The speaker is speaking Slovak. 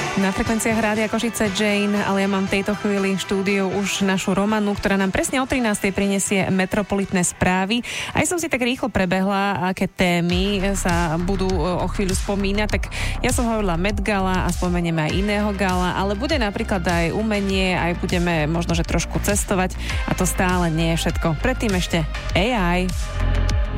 Na frekvenciách Rádia Košice Jane, ale ja mám v tejto chvíli v štúdiu už našu Romanu, ktorá nám presne o 13:00 prinesie metropolitné správy. Aj som si tak rýchlo prebehla, aké témy sa budú o chvíľu spomínať, tak ja som hovorila Met Gala a spomenieme aj iného gala, ale bude napríklad aj umenie, aj budeme možno, že trošku cestovať a to stále nie je všetko. Predtým ešte AI.